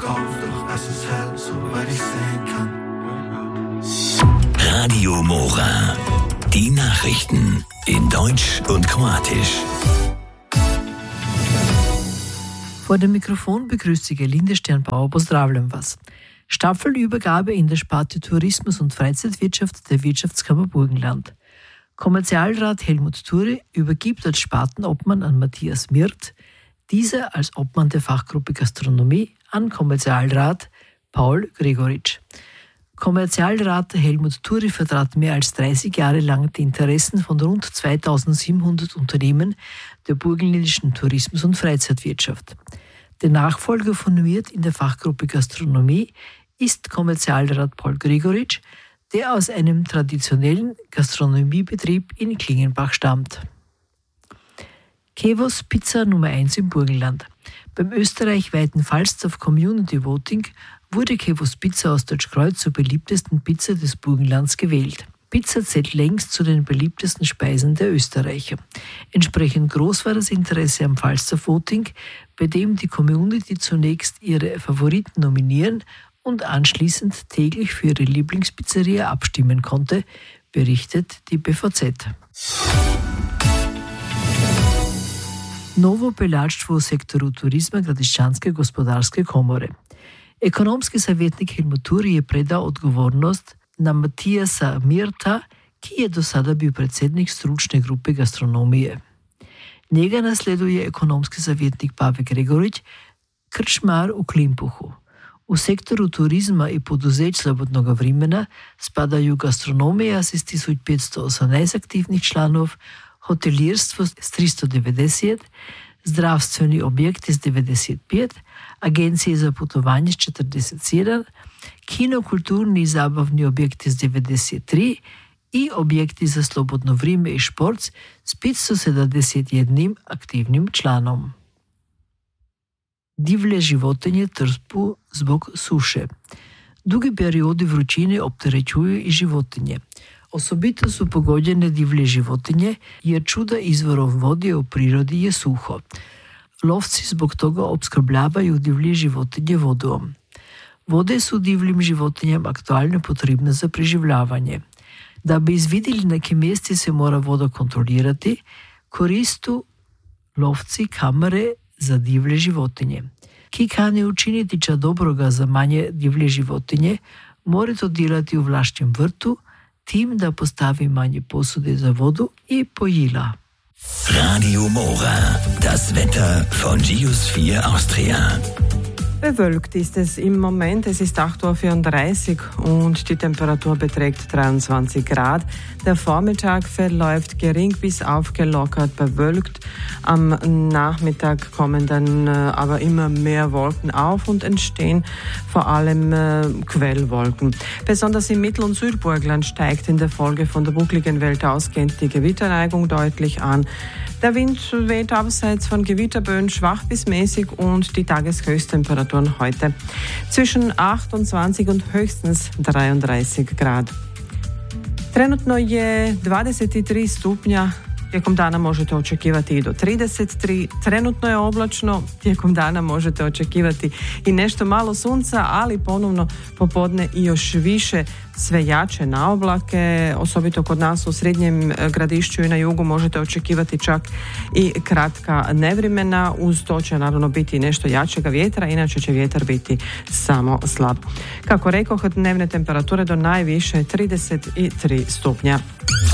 auf, doch es ist hell, soweit ich sehen kann. Radio Mora. Die Nachrichten in Deutsch und Kroatisch. Vor dem Mikrofon begrüßt Sie Gerlinde Sternbauer, pozdravljam vas. Staffelübergabe in der Sparte Tourismus und Freizeitwirtschaft der Wirtschaftskammer Burgenland. Kommerzialrat Helmut Thuri übergibt als Spartenobmann an Matthias Mirth, dieser als Obmann der Fachgruppe Gastronomie an Kommerzialrat Paul Gregoritsch. Kommerzialrat Helmut Thuri vertrat mehr als 30 Jahre lang die Interessen von rund 2700 Unternehmen der burgenländischen Tourismus- und Freizeitwirtschaft. Der Nachfolger von Mirth in der Fachgruppe Gastronomie ist Kommerzialrat Paul Gregoritsch, der aus einem traditionellen Gastronomiebetrieb in Klingenbach stammt. Kevos Pizza Nummer 1 im Burgenland. Beim österreichweiten Falstaff Community Voting wurde Kevos Pizza aus Deutschkreuz zur beliebtesten Pizza des Burgenlands gewählt. Pizza zählt längst zu den beliebtesten Speisen der Österreicher. Entsprechend groß war das Interesse am Falstaff Voting, bei dem die Community zunächst ihre Favoriten nominieren und anschließend täglich für ihre Lieblingspizzeria abstimmen konnte, berichtet die BVZ. Novo Pelarstvo sektoru turizma Gradišćanske gospodarske komore. Ekonomski savjetnik Helmut Thuri je predao odgovornost na Matthiasa Mirtha, ki je do sada bil predsednik stručne grupe gastronomije. Njega nasleduje ekonomski savjetnik Pavel Gregorič, krčmar u Klimpuhu. U sektoru turizma i poduzeć slobodnoga vremena spadaju gastronomija s 1518 aktivnih članov, hotelirstvo s 390, zdravstveni objekti s 95, agencije za putovanje s 47, kino, kulturni i zabavni objekti s 93 i objekti za slobodno vrijeme i šport s 571 aktivnim članom. Divlje životinje trpu zbog suše. Dugi periodi vrućine opterećuju i životinje. Osobito su pogođene divlje životinje jer čuda izvorov vode u prirodi je suho. Lovci zbog toga opskrbljavaju divlje životinje vodom. Vode su divljim životinjama aktualno potrebne za preživljavanje. Da bi izvidjeli na kim mjesti se mora voda kontrolirati, koristu lovci kamere za divlje životinje. Ki kane učiniti ča dobroga za manje divlje životinje, mora to delati u vlašćem vrtu, tim da postavi manje posude za vodu i pojila. Radio Mora. Das Wetter von Geosphere Austria. Bewölkt ist es im Moment, es ist 8:34 Uhr und die Temperatur beträgt 23 Grad. Der Vormittag verläuft gering bis aufgelockert bewölkt. Am Nachmittag kommen dann aber immer mehr Wolken auf und entstehen vor allem Quellwolken. Besonders im Mittel- und Südburgenland steigt in der Folge von der buckligen Welt ausgehend die Gewitterneigung deutlich an. Der Wind weht abseits von Gewitterböen schwach bis mäßig und die Tageshöchsttemperaturen heute zwischen 28 und höchstens 33 Grad. Trenutno je 23 stupnja, tijekom dana možete očekivati i do 33, trenutno je oblačno, tijekom dana možete očekivati i nešto malo sunca, ali ponovno popodne i još više sve jače na oblake, osobito kod nas u srednjem Gradišću i na jugu možete očekivati čak i kratka nevremena, uz to će naravno biti nešto jačega vjetra, inače će vjetar biti samo slab. Kako rekoh, dnevne temperature do najviše 33 stupnja.